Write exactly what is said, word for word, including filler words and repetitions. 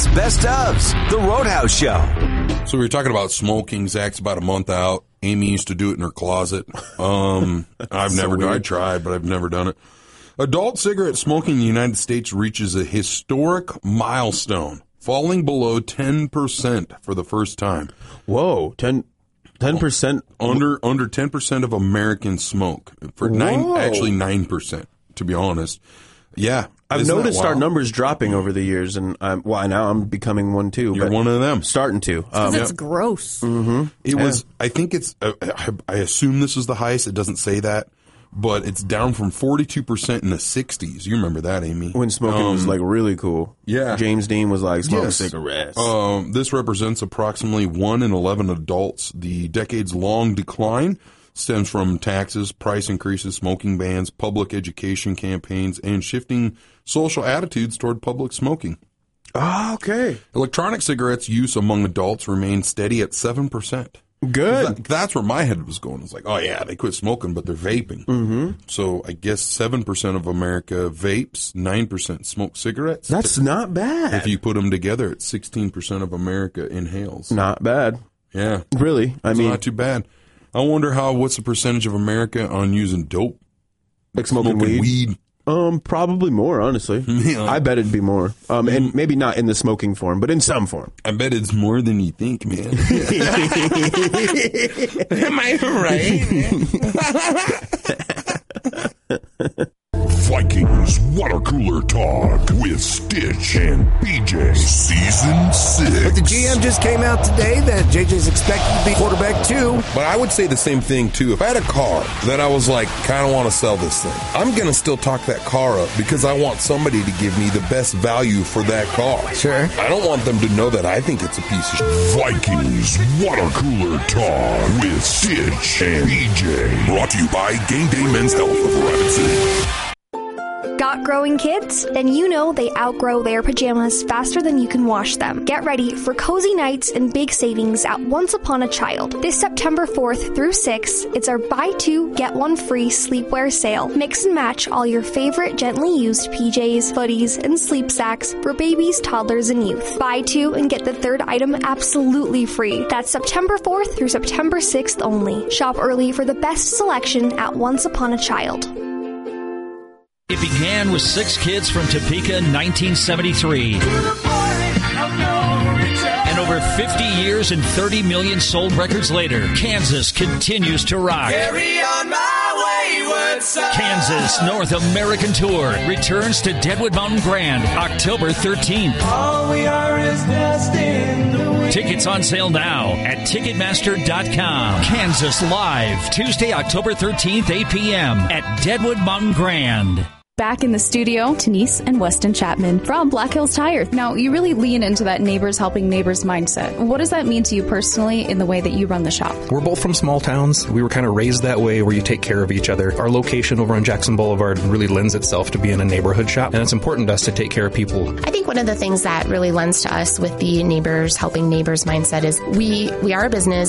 Zach's Best Ofs, The Roadhouse Show. So we were talking about smoking. Zach's about a month out. Amy used to do it in her closet. Um, I've never done it. I tried, but I've never done it. Adult cigarette smoking in the United States reaches a historic milestone, falling below ten percent for the first time. Whoa, ten percent? Under under ten percent of Americans smoke. For nine, actually nine percent, to be honest. Yeah. I've noticed our numbers dropping over the years, and I'm, well, now I'm becoming one too. You're but one of them. Starting to. Because um, it's gross. Mm-hmm. It yeah. was, I think it's, uh, I assume this is the highest. It doesn't say that, but it's down from forty-two percent in the sixties. You remember that, Amy? When smoking um, was like really cool. Yeah. James Dean was like, smoke yes. cigarettes. Um, this represents approximately one in eleven adults. The decades-long decline stems from taxes, price increases, smoking bans, public education campaigns, and shifting social attitudes toward public smoking. Oh, okay. Electronic cigarettes use among adults remain steady at seven percent. Good. That, that's where my head was going. It's like, oh, yeah, they quit smoking, but they're vaping. Mm-hmm. So I guess seven percent of America vapes, nine percent smoke cigarettes. That's not bad. If you put them together, it's sixteen percent of America inhales. Not bad. Yeah. Really? I it's mean, not too bad. I wonder how, what's the percentage of America on using dope? Like smoking, smoking weed? weed? Um, probably more, honestly. Yeah. I bet it'd be more. Um, and maybe not in the smoking form, but in some form. I bet it's more than you think, man. Am I right? Vikings Water Cooler Talk with Stitch and B J. Season six. But the G M just came out today that J J's expected to be quarterback too. But I would say the same thing, too. If I had a car that I was like, kind of want to sell this thing, I'm going to still talk that car up because I want somebody to give me the best value for that car. Sure. I don't want them to know that I think it's a piece of shit. Vikings Water Cooler Talk with Stitch and B J. Brought to you by Game Day Men's Health of Rapid City. Got growing kids? Then you know they outgrow their pajamas faster than you can wash them. Get ready for cozy nights and big savings at Once Upon a Child. This September fourth through sixth, it's our buy two, get one free sleepwear sale. Mix and match all your favorite gently used P Js, hoodies, and sleep sacks for babies, toddlers, and youth. Buy two and get the third item absolutely free. That's September fourth through September sixth only. Shop early for the best selection at Once Upon a Child. It began with six kids from Topeka in nineteen seventy-three. And over fifty years and thirty million sold records later, Kansas continues to rock. Carry on my wayward son. Kansas North American Tour returns to Deadwood Mountain Grand October thirteenth. All we are is destined to win. Tickets on sale now at Ticketmaster dot com. Kansas Live, Tuesday, October thirteenth, eight p.m. at Deadwood Mountain Grand. Back in the studio, Denise and Weston Chapman from Black Hills Tire. Now, you really lean into that neighbors helping neighbors mindset. What does that mean to you personally in the way that you run the shop? We're both from small towns. We were kind of raised that way where you take care of each other. Our location over on Jackson Boulevard really lends itself to being a neighborhood shop, and it's important to us to take care of people. I think one of the things that really lends to us with the neighbors helping neighbors mindset is we, we are a business.